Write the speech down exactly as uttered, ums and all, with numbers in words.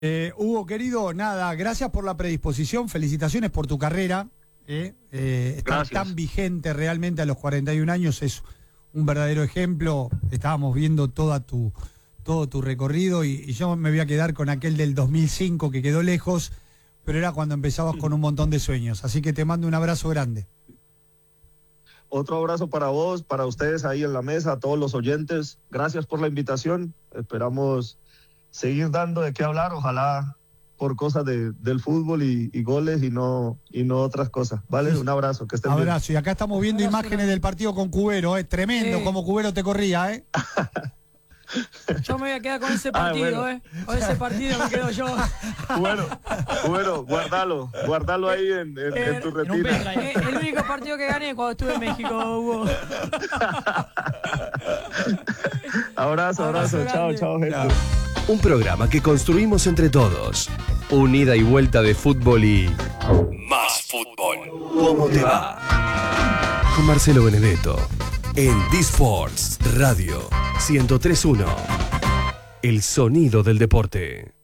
Eh, Hugo, querido, nada, gracias por la predisposición, felicitaciones por tu carrera. Eh, eh, estar tan vigente realmente a los cuarenta y un años es un verdadero ejemplo. Estábamos viendo toda tu, todo tu recorrido y, y yo me voy a quedar con aquel del dos mil cinco que quedó lejos, pero era cuando empezabas con un montón de sueños. Así que te mando un abrazo grande. Otro abrazo para vos, para ustedes ahí en la mesa, a todos los oyentes. Gracias por la invitación. Esperamos seguir dando de qué hablar, ojalá por cosas de, del fútbol y, y goles y no y no otras cosas. ¿Vale? Un abrazo, que estén bien. Abrazo. Y acá estamos viendo Abrazo, imágenes del partido con Cubero, ¿eh? Tremendo Sí. como Cubero te corría, ¿eh? Yo me voy a quedar con ese partido, Ah, bueno. ¿eh? Con ese partido me quedo yo. Bueno, bueno, guardalo, guardalo ahí en, en, Eh, en tu en un retina. pendrive. Eh, el único partido que gané cuando estuve en México, Hugo. Abrazo, abrazo, Abrazo chao, grande. chao, gente. Chao. Un programa que construimos entre todos. Un ida y vuelta de fútbol y... más fútbol. ¿Cómo te va? Con Marcelo Benedetto. En D-Sports Radio ciento tres punto uno. El sonido del deporte.